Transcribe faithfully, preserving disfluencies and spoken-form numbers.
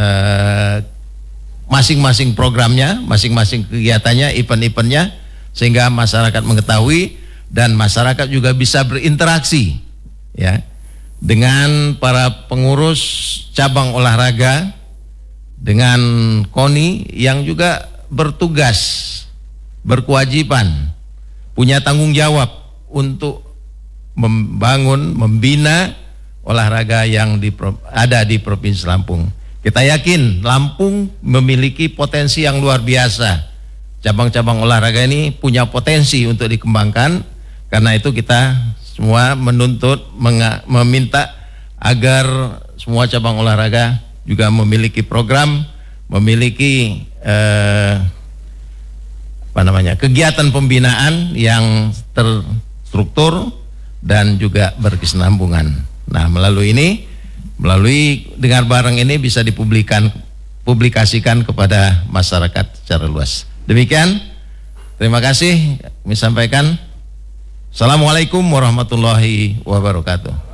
eh, masing-masing programnya, masing-masing kegiatannya, event-eventnya, sehingga masyarakat mengetahui dan masyarakat juga bisa berinteraksi ya dengan para pengurus cabang olahraga, dengan KONI yang juga bertugas, berkewajiban, punya tanggung jawab untuk membangun, membina olahraga yang di, ada di Provinsi Lampung. Kita yakin Lampung memiliki potensi yang luar biasa. Cabang-cabang olahraga ini punya potensi untuk dikembangkan. Karena itu kita semua menuntut, menga, meminta agar semua cabang olahraga juga memiliki program, memiliki eh, apa namanya, kegiatan pembinaan yang terstruktur dan juga berkesinambungan. Nah, melalui ini, melalui dengar bareng ini bisa dipublikan, publikasikan kepada masyarakat secara luas. Demikian, terima kasih kami sampaikan. Assalamualaikum warahmatullahi wabarakatuh.